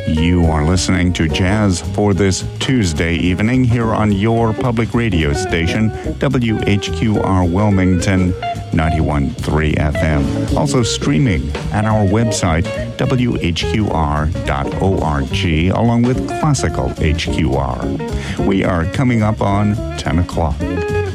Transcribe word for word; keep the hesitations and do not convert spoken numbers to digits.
You are listening to Jazz for this Tuesday evening here on your public radio station, W H Q R Wilmington, ninety-one point three F M. Also streaming at our website, W H Q R dot org, along with Classical H Q R. We are coming up on ten o'clock.